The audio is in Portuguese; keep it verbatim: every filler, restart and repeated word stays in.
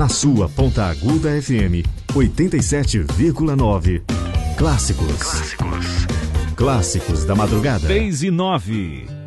Na sua Ponta Aguda F M oitenta e sete vírgula nove. Clássicos. Clássicos. Clássicos da madrugada. seis e nove.